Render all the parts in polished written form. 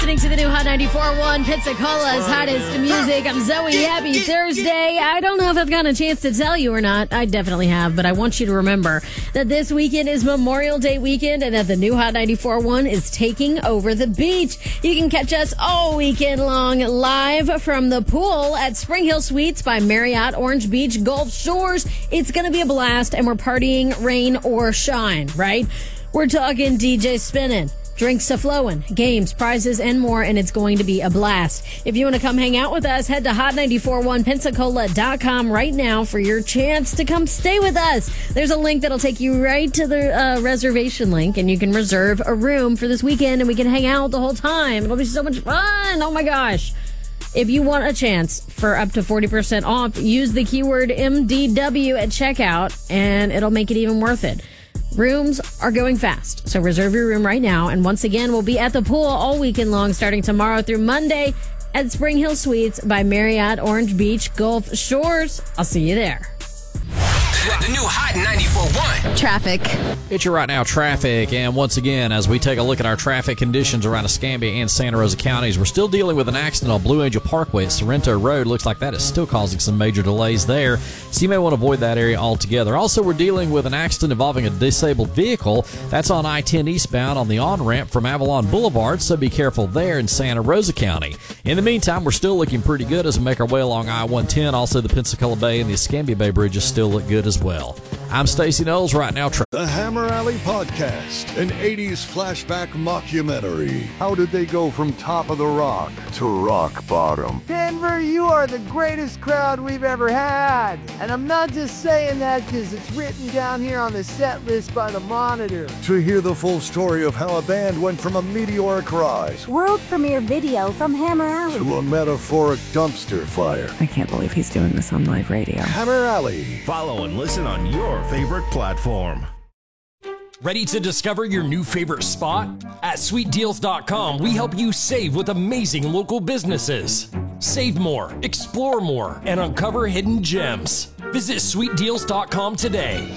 listening to the new Hot 94.1 Pensacola's hottest music. I'm Zoe. Happy Thursday. I don't know if I've gotten a chance to tell you or not. I definitely have, but I want you to remember that this weekend is Memorial Day weekend and that the new Hot 94.1 is taking over the beach. You can catch us all weekend long live from the pool at Spring Hill Suites by Marriott Orange Beach Gulf Shores. It's going to be a blast, and we're partying rain or shine, right? We're talking DJ spinning, drinks to flowing, games, prizes, and more, and it's going to be a blast. If you want to come hang out with us, head to hot941pensacola.com right now for your chance to come stay with us. There's a link that'll take you right to the reservation link, and you can reserve a room for this weekend, and we can hang out the whole time. It'll be so much fun. Oh, my gosh. If you want a chance for up to 40% off, use the keyword MDW at checkout, and it'll make it even worth it. Rooms are going fast, so reserve your room right now. And once again, we'll be at the pool all weekend long, starting tomorrow through Monday at Spring Hill Suites by Marriott Orange Beach Gulf Shores. I'll see you there. The new Hot 94.1 Traffic. It's your right now traffic, and once again, as we take a look at our traffic conditions around Escambia and Santa Rosa counties, we're still dealing with an accident on Blue Angel Parkway at Sorrento Road. Looks like that is still causing some major delays there, so you may want to avoid that area altogether. Also, we're dealing with an accident involving a disabled vehicle. That's on I-10 eastbound on the on-ramp from Avalon Boulevard, so be careful there in Santa Rosa County. In the meantime, we're still looking pretty good as we make our way along I-110. Also, the Pensacola Bay and the Escambia Bay bridges still look good as well. I'm Stacey Knowles. Right now, The Hammer Alley Podcast, an 80s flashback mockumentary. How did they go from top of the rock to rock bottom? Denver, you are the greatest crowd we've ever had. And I'm not just saying that because it's written down here on the set list by the Monitor. To hear the full story of how a band went from a meteoric rise World premiere video from Hammer Alley. to a metaphoric dumpster fire. I can't believe he's doing this on live radio. Hammer Alley. Follow and listen on your favorite platform. Ready to discover your new favorite spot? At sweetdeals.com, we help you save with amazing local businesses. Save more, explore more, and uncover hidden gems. Visit sweetdeals.com today.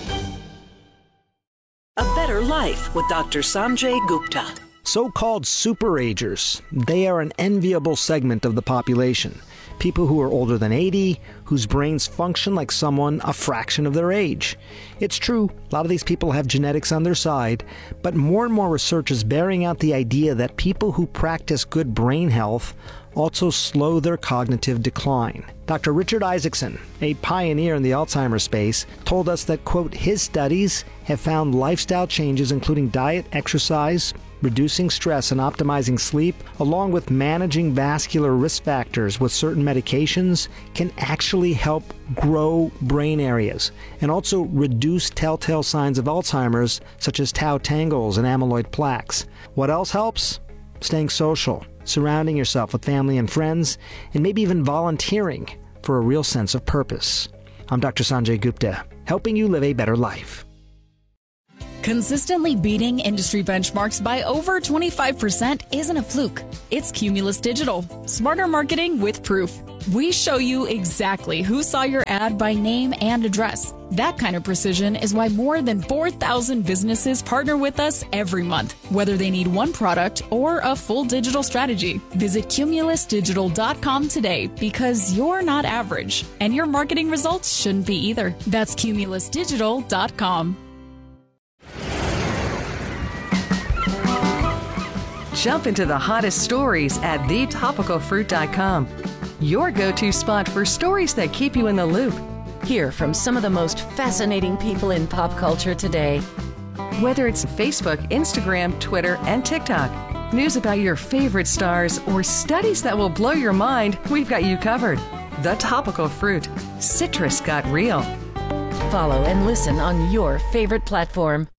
A better life with Dr. Sanjay Gupta. So-called superagers, they are an enviable segment of the population. People who are older than 80, whose brains function like someone a fraction of their age. It's true, a lot of these people have genetics on their side, but more and more research is bearing out the idea that people who practice good brain health also slow their cognitive decline. Dr. Richard Isaacson, a pioneer in the Alzheimer's space, told us that, quote, his studies have found lifestyle changes including diet, exercise, reducing stress and optimizing sleep, along with managing vascular risk factors with certain medications, can actually help grow brain areas and also reduce telltale signs of Alzheimer's, such as tau tangles and amyloid plaques. What else helps? Staying social, surrounding yourself with family and friends, and maybe even volunteering for a real sense of purpose. I'm Dr. Sanjay Gupta, helping you live a better life. Consistently beating industry benchmarks by over 25% isn't a fluke. It's Cumulus Digital. Smarter marketing with proof. We show you exactly who saw your ad by name and address. That kind of precision is why more than 4,000 businesses partner with us every month, whether they need one product or a full digital strategy. Visit cumulusdigital.com today because you're not average, and your marketing results shouldn't be either. That's cumulusdigital.com. Jump into the hottest stories at thetopicalfruit.com. Your go-to spot for stories that keep you in the loop. Hear from some of the most fascinating people in pop culture today. Whether it's Facebook, Instagram, Twitter, and TikTok, news about your favorite stars, or studies that will blow your mind, we've got you covered. The Topical Fruit. Citrus got real. Follow and listen on your favorite platform.